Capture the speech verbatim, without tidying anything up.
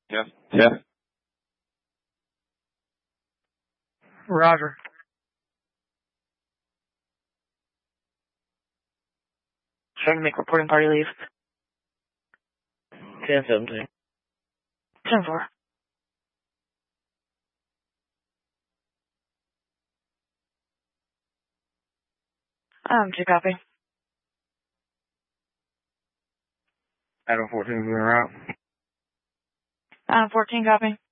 Yes. Yes. Roger. Trying to make reporting party leave. ten seventeen. ten four. Um, two copy. Adam fourteen, we're out. Um, fourteen copy.